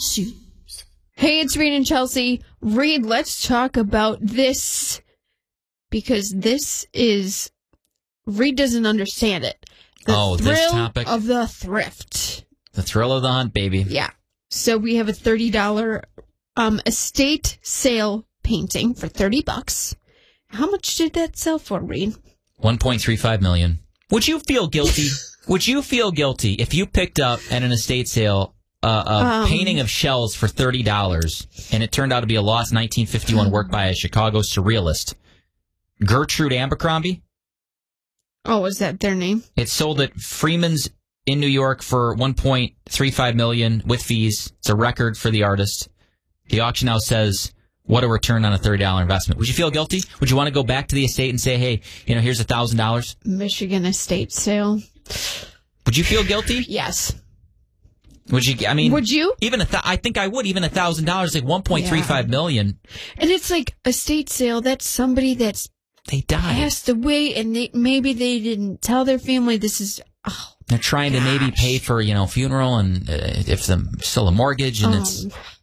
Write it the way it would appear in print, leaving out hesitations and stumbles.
shoes. Hey, it's Reed and Chelsea. Reed, let's talk about this, because this is, Reed doesn't understand it. The this thrill topic? of the thrift. The thrill of the hunt, baby. Yeah. So we have a $30 estate sale painting for $30. How much did that sell for, Reed? $1.35 million. Would you feel guilty? Would you feel guilty if you picked up at an estate sale a painting of shells for $30 and it turned out to be a lost 1951 work by a Chicago surrealist, Gertrude Abercrombie? Oh, is that their name? It sold at Freeman's in New York for $1.35 million with fees. It's a record for the artist. The auction house says, what a return on a $30 investment. Would you feel guilty? Would you want to go back to the estate and say, hey, here's $1,000? Michigan estate sale. Would you feel guilty? Yes. Would you? I mean, would you? Even I think I would. Even $1,000, like $1.35 million. And it's like estate sale. That's somebody that's they died, passed away, and maybe they didn't tell their family. This is. They're trying to maybe pay for funeral and if still a mortgage, and it's